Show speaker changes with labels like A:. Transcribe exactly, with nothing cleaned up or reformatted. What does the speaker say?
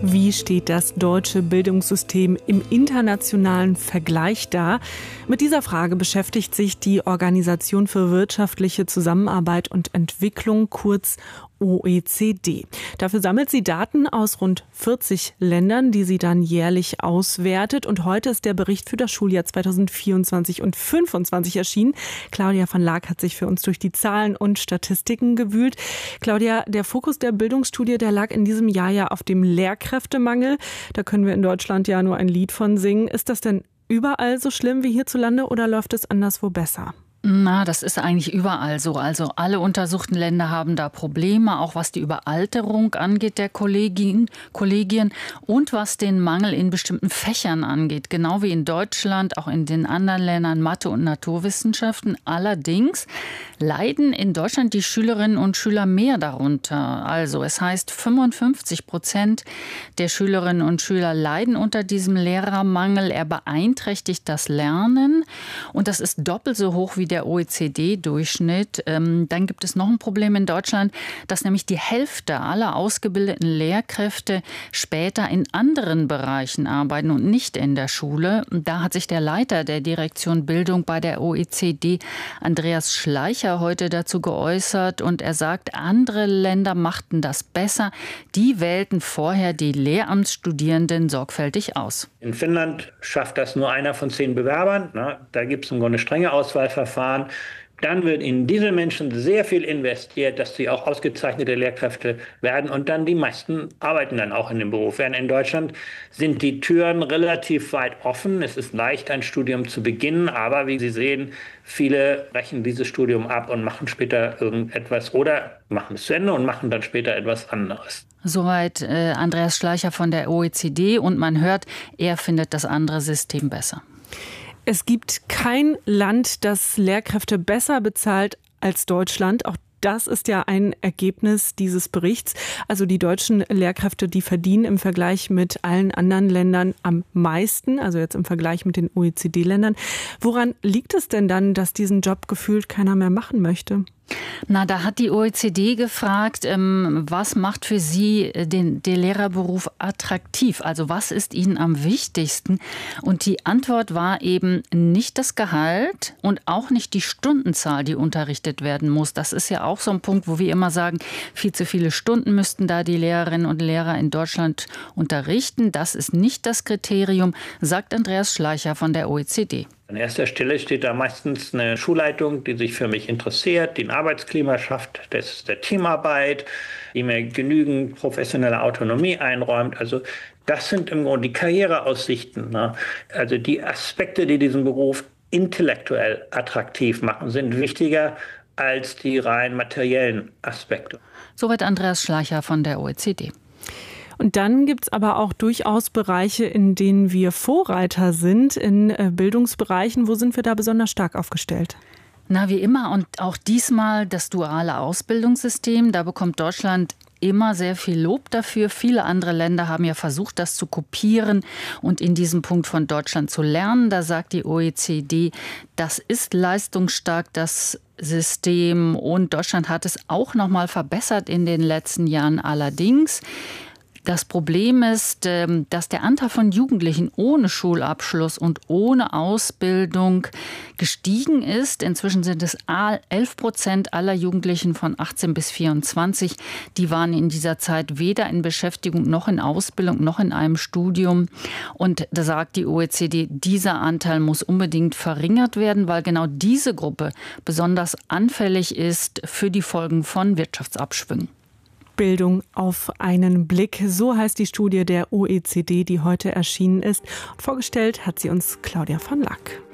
A: Wie steht das deutsche Bildungssystem im internationalen Vergleich da? Mit dieser Frage beschäftigt sich die Organisation für wirtschaftliche Zusammenarbeit und Entwicklung, kurz O E C D. Dafür sammelt sie Daten aus rund vierzig Ländern, die sie dann jährlich auswertet. Und heute ist der Bericht für das Schuljahr zweitausendvierundzwanzig und fünfundzwanzig erschienen. Claudia van Laak hat sich für uns durch die Zahlen und Statistiken gewühlt. Claudia, der Fokus der Bildungsstudie, der lag in diesem Jahr ja auf dem Lehrkräftemangel. Da können wir in Deutschland ja nur ein Lied von singen. Ist das denn überall so schlimm wie hierzulande oder läuft es anderswo besser?
B: Na, das ist eigentlich überall so. Also alle untersuchten Länder haben da Probleme, auch was die Überalterung angeht der Kollegien, Kollegien und was den Mangel in bestimmten Fächern angeht. Genau wie in Deutschland, auch in den anderen Ländern Mathe und Naturwissenschaften. Allerdings leiden in Deutschland die Schülerinnen und Schüler mehr darunter. Also es heißt, fünfundfünfzig Prozent der Schülerinnen und Schüler leiden unter diesem Lehrermangel. Er beeinträchtigt das Lernen und das ist doppelt so hoch wie der O E C D-Durchschnitt. Ähm, dann gibt es noch ein Problem in Deutschland, dass nämlich die Hälfte aller ausgebildeten Lehrkräfte später in anderen Bereichen arbeiten und nicht in der Schule. Da hat sich der Leiter der Direktion Bildung bei der O E C D, Andreas Schleicher, heute dazu geäußert und er sagt, andere Länder machten das besser. Die wählten vorher die Lehramtsstudierenden sorgfältig aus.
C: In Finnland schafft das nur einer von zehn Bewerbern. Na, da gibt es im Grunde strenge Auswahlverfahren. Dann wird in diese Menschen sehr viel investiert, dass sie auch ausgezeichnete Lehrkräfte werden und dann die meisten arbeiten dann auch in dem Beruf. Während in Deutschland sind die Türen relativ weit offen. Es ist leicht, ein Studium zu beginnen, aber wie Sie sehen, viele brechen dieses Studium ab und machen später irgendetwas oder machen es zu Ende und machen dann später etwas anderes.
B: Soweit äh, Andreas Schleicher von der O E C D und man hört, er findet das andere System besser.
A: Es gibt kein Land, das Lehrkräfte besser bezahlt als Deutschland. Auch das ist ja ein Ergebnis dieses Berichts. Also die deutschen Lehrkräfte, die verdienen im Vergleich mit allen anderen Ländern am meisten, also jetzt im Vergleich mit den O E C D-Ländern. Woran liegt es denn dann, dass diesen Job gefühlt keiner mehr machen möchte?
B: Na, da hat die O E C D gefragt, ähm, was macht für Sie den, den Lehrerberuf attraktiv? Also was ist Ihnen am wichtigsten? Und die Antwort war eben nicht das Gehalt und auch nicht die Stundenzahl, die unterrichtet werden muss. Das ist ja auch so ein Punkt, wo wir immer sagen, viel zu viele Stunden müssten da die Lehrerinnen und Lehrer in Deutschland unterrichten. Das ist nicht das Kriterium, sagt Andreas Schleicher von der O E C D.
C: An erster Stelle steht da meistens eine Schulleitung, die sich für mich interessiert, die ein Arbeitsklima schafft, das ist der Teamarbeit, die mir genügend professionelle Autonomie einräumt. Also das sind im Grunde die Karriereaussichten, ne? Also die Aspekte, die diesen Beruf intellektuell attraktiv machen, sind wichtiger als die rein materiellen Aspekte.
B: Soweit Andreas Schleicher von der O E C D.
A: Und dann gibt es aber auch durchaus Bereiche, in denen wir Vorreiter sind, in Bildungsbereichen. Wo sind wir da besonders stark aufgestellt?
B: Na, wie immer und auch diesmal das duale Ausbildungssystem. Da bekommt Deutschland immer sehr viel Lob dafür. Viele andere Länder haben ja versucht, das zu kopieren und in diesem Punkt von Deutschland zu lernen. Da sagt die O E C D, das ist leistungsstark, das System. Und Deutschland hat es auch noch mal verbessert in den letzten Jahren. Allerdings das Problem ist, dass der Anteil von Jugendlichen ohne Schulabschluss und ohne Ausbildung gestiegen ist. Inzwischen sind es elf Prozent aller Jugendlichen von achtzehn bis vierundzwanzig. Die waren in dieser Zeit weder in Beschäftigung noch in Ausbildung noch in einem Studium. Und da sagt die O E C D, dieser Anteil muss unbedingt verringert werden, weil genau diese Gruppe besonders anfällig ist für die Folgen von Wirtschaftsabschwüngen.
A: Bildung auf einen Blick. So heißt die Studie der O E C D, die heute erschienen ist. Und vorgestellt hat sie uns Claudia van Laak.